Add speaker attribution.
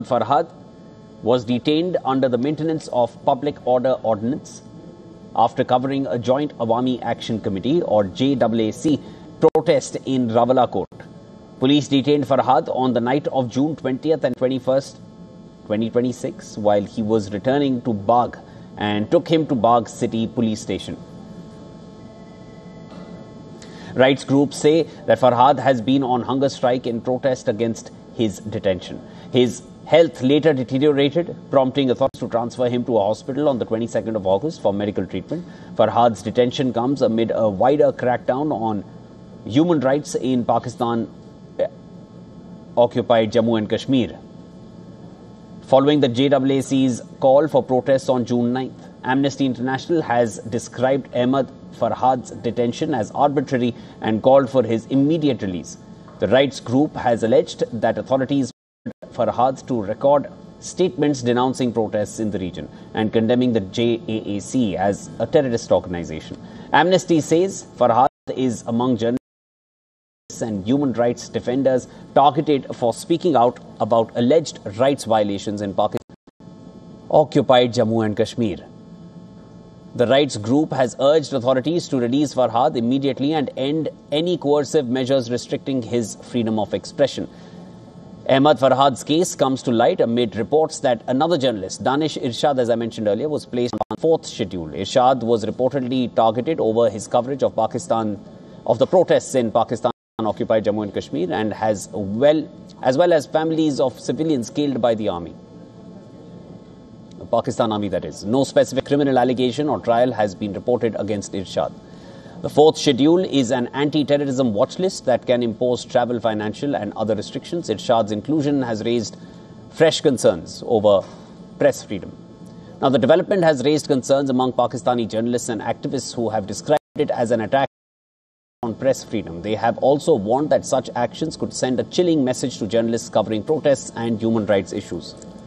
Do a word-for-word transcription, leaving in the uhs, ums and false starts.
Speaker 1: Farhad was detained under the Maintenance of Public Order Ordinance after covering a joint Awami Action Committee or J A A C protest in Rawalakot. Police detained Farhad on the night of June twentieth and twenty-first, twenty twenty-six while he was returning to Bagh and took him to Bagh City Police Station. Rights groups say that Farhad has been on hunger strike in protest against his detention. His health later deteriorated, prompting authorities to transfer him to a hospital on the twenty-second of August for medical treatment. Farhad's detention comes amid a wider crackdown on human rights in Pakistan-occupied Jammu and Kashmir. Following the J A A C's call for protests on June ninth, Amnesty International has described Ahmad Farhad's detention as arbitrary and called for his immediate release. The rights group has alleged that authorities Farhad to record statements denouncing protests in the region and condemning the J A A C as a terrorist organization. Amnesty says Farhad is among journalists and human rights defenders targeted for speaking out about alleged rights violations in Pakistan-occupied Jammu and Kashmir. The rights group has urged authorities to release Farhad immediately and end any coercive measures restricting his freedom of expression. Ahmad Farhad's case comes to light amid reports that another journalist, Danish Irshad, as I mentioned earlier, was placed on fourth schedule. Irshad was reportedly targeted over his coverage of Pakistan, of the protests in Pakistan-occupied Jammu and Kashmir, and has well, as well as families of civilians killed by the army. The Pakistan Army, that is. No specific criminal allegation or trial has been reported against Irshad. The fourth schedule is an anti-terrorism watch list that can impose travel, financial and other restrictions. Irshad's inclusion has raised fresh concerns over press freedom. Now, the development has raised concerns among Pakistani journalists and activists who have described it as an attack on press freedom. They have also warned that such actions could send a chilling message to journalists covering protests and human rights issues.